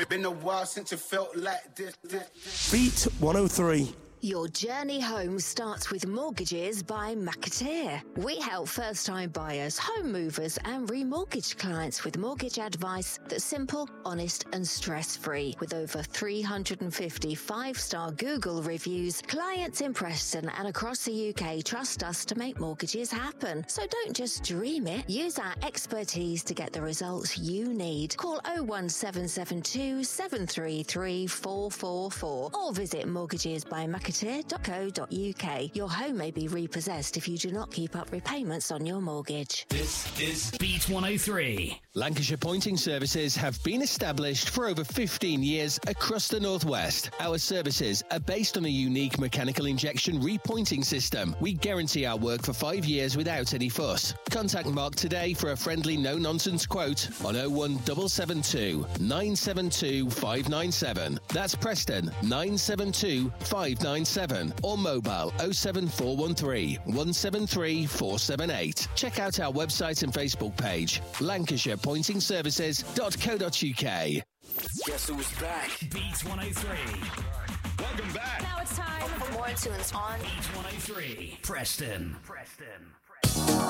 Been a while since you felt like this. Beat 103. Your journey home starts with Mortgages by McAteer. We help first-time buyers, home movers and remortgage clients with mortgage advice that's simple, honest and stress-free. With over 350 five-star Google reviews, clients in Preston and across the UK trust us to make mortgages happen. So don't just dream it. Use our expertise to get the results you need. Call 01772 733 444 or visit mortgagesbymcAteer.co.uk. Your home may be repossessed if you do not keep up repayments on your mortgage. This is Beat 103. Lancashire Pointing Services have been established for over 15 years across the Northwest. Our services are based on a unique mechanical injection repointing system. We guarantee our work for 5 years without any fuss. Contact Mark today for a friendly no-nonsense quote on 01772 972 597. That's Preston 972 597 or mobile 07413 173 478. Check out our website and Facebook page, lancashirepointingservices.co.uk. Guess who's back? Beat 103. Welcome back. Now it's time for more tunes on Beat 103. Preston.